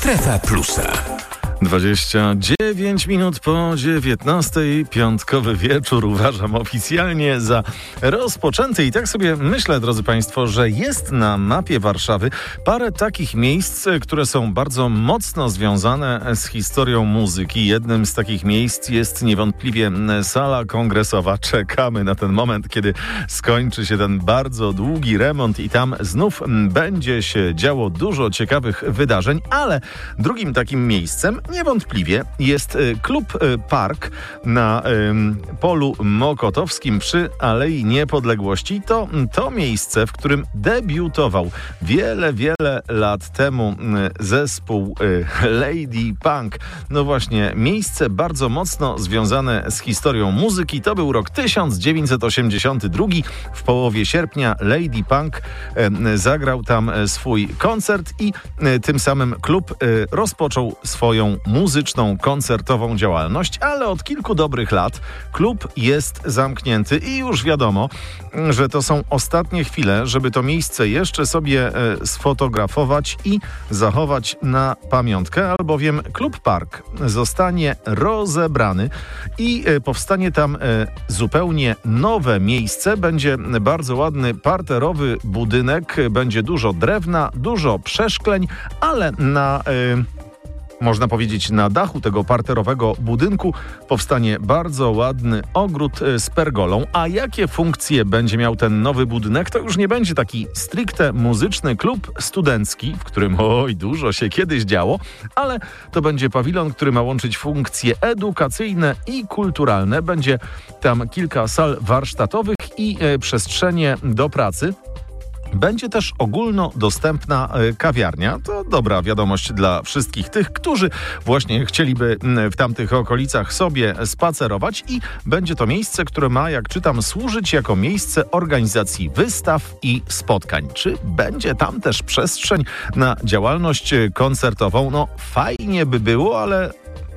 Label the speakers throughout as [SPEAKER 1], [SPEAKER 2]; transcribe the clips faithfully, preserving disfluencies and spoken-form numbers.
[SPEAKER 1] Strefa Plusa.
[SPEAKER 2] dwadzieścia dziewięć minut po dziewiętnastej, piątkowy wieczór uważam oficjalnie za rozpoczęty i tak sobie myślę, drodzy Państwo, że jest na mapie Warszawy parę takich miejsc, które są bardzo mocno związane z historią muzyki. Jednym z takich miejsc jest niewątpliwie sala kongresowa. Czekamy na ten moment, kiedy skończy się ten bardzo długi remont i tam znów będzie się działo dużo ciekawych wydarzeń, ale drugim takim miejscem niewątpliwie jest klub Park na y, polu mokotowskim przy Alei Niepodległości. To to miejsce, w którym debiutował wiele, wiele lat temu zespół y, Lady Punk. No właśnie, miejsce bardzo mocno związane z historią muzyki. To był rok tysiąc dziewięćset osiemdziesiąty drugi. W połowie sierpnia Lady Punk y, zagrał tam swój koncert i y, tym samym klub y, rozpoczął swoją muzyczną, koncertową działalność, ale od kilku dobrych lat klub jest zamknięty i już wiadomo, że to są ostatnie chwile, żeby to miejsce jeszcze sobie e, sfotografować i zachować na pamiątkę, albowiem klub Park zostanie rozebrany i e, powstanie tam e, zupełnie nowe miejsce. Będzie bardzo ładny parterowy budynek, będzie dużo drewna, dużo przeszkleń, ale na e, można powiedzieć, na dachu tego parterowego budynku powstanie bardzo ładny ogród z pergolą. A jakie funkcje będzie miał ten nowy budynek? To już nie będzie taki stricte muzyczny klub studencki, w którym oj, dużo się kiedyś działo, ale to będzie pawilon, który ma łączyć funkcje edukacyjne i kulturalne. Będzie tam kilka sal warsztatowych i e, przestrzenie do pracy. Będzie też ogólnodostępna kawiarnia. To dobra wiadomość dla wszystkich tych, którzy właśnie chcieliby w tamtych okolicach sobie spacerować i będzie to miejsce, które ma, jak czytam, służyć jako miejsce organizacji wystaw i spotkań. Czy będzie tam też przestrzeń na działalność koncertową? No fajnie by było, ale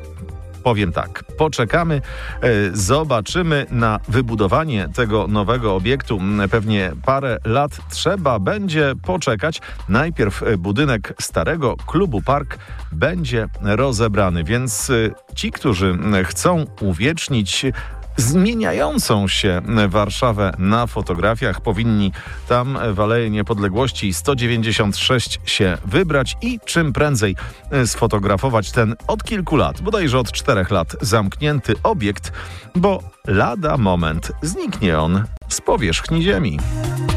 [SPEAKER 2] powiem tak, poczekamy, zobaczymy na wybudowanie tego nowego obiektu. Pewnie parę lat trzeba będzie poczekać. Najpierw budynek starego klubu Park będzie rozebrany, więc ci, którzy chcą uwiecznić zmieniającą się Warszawę na fotografiach, powinni tam w Aleję Niepodległości sto dziewięćdziesiąt sześć się wybrać i czym prędzej sfotografować ten od kilku lat, bodajże od czterech lat zamknięty obiekt, bo lada moment zniknie on z powierzchni ziemi.